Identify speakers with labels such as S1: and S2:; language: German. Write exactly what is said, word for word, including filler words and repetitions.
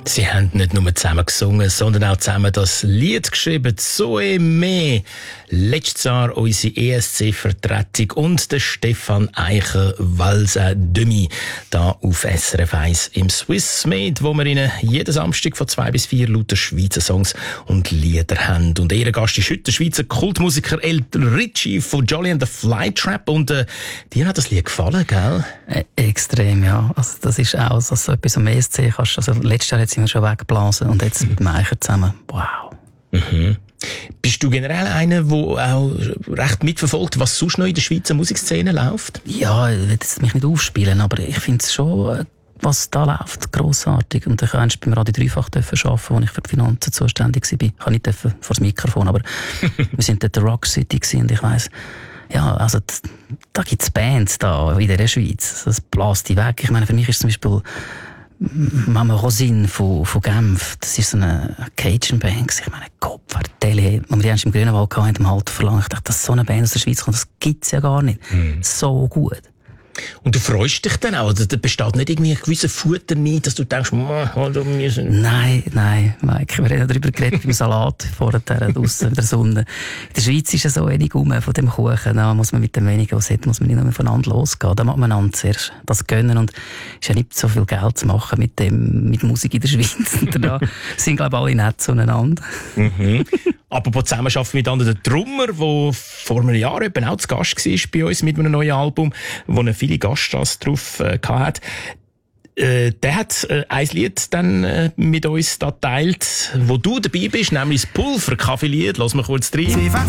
S1: Sie haben nicht nur zusammen gesungen, sondern auch zusammen das Lied geschrieben. «Zoe Me». Letztes Jahr unsere E S C-Vertretung und der Stefan Eicher «Valsa Demi» da auf S R F eins im Swiss Made, wo wir Ihnen jeden Samstag von zwei bis vier lauter Schweizer Songs und Lieder haben. Und ihr Gast ist heute der Schweizer Kultmusiker El Ritchie von Jolly and the Flytrap. Und äh, dir hat das Lied gefallen, gell?
S2: Äh, extrem, ja. Also, das ist auch also, so etwas am E S C kannst. Also, letztes Jahr sind wir schon weggeblasen und jetzt mit dem Eicher zusammen. Wow.
S1: Mhm. Bist du generell einer, der auch recht mitverfolgt, was sonst noch in der Schweizer Musikszene läuft?
S2: Ja, ich will jetzt mich nicht aufspielen, aber ich finde es schon, was da läuft, grossartig. Und ich durfte beim Radio Dreifach arbeiten, wo ich für die Finanzen zuständig war. Ich kann nicht vor das Mikrofon, aber wir sind dort in Rock City und ich weiss, ja, also da gibt es Bands da in der Schweiz. Das bläst die weg. Ich meine, für mich ist zum Beispiel Mama Rosine von, von Genf, das ist so eine Cajun-Band. Ich meine, Kopf, Tele, wo wir die im Grünenwald hatten, im Halter verlangt. Ich dachte, dass so eine Band aus der Schweiz kommt, das gibt's ja gar nicht. Mm. So gut.
S1: Und du freust dich dann auch? Da besteht nicht irgendwie ein gewisser Futter nicht, dass du denkst, wir sind...
S2: Nein, nein, Mike, wir haben darüber geredet beim Salat vorher draussen in der Sonne. In der Schweiz ist ja so wenig rum von dem Kuchen. Da muss man mit dem wenigen, was hat, muss man nicht mehr voneinander losgehen. Da muss man einander zuerst das gönnen. Und es ist ja nicht so viel Geld zu machen mit dem, mit Musik in der Schweiz. Und da sind, glaube ich, alle nett zueinander.
S1: Mhm. Apropos Zusammenarbeit mit anderen, der Drummer, der vor einem Jahr eben auch zu Gast war bei uns mit einem neuen Album, wo er viele Gaststars drauf äh, hatte. Äh, der hat äh, ein Lied dann äh, mit uns da geteilt, wo du dabei bist, nämlich das Pulver-Kaffee-Lied. Lass mal kurz rein.